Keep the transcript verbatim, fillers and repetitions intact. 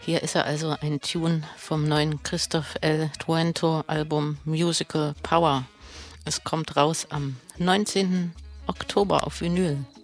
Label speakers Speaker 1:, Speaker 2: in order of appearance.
Speaker 1: Hier ist er also, ein Tune vom neuen Christoph L. Truento Album Musical Power. Es kommt raus am neunzehnten Oktober auf Vinyl.